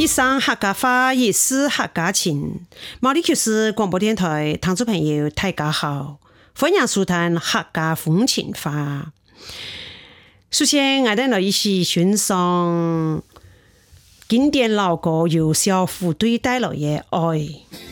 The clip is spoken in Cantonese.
一生客家話，一世客家情。毛里求斯廣播電台聽眾朋友大家好，歡迎收聽客家風情話。首先，我哋來一起欣賞經典老歌由小虎隊帶來的愛。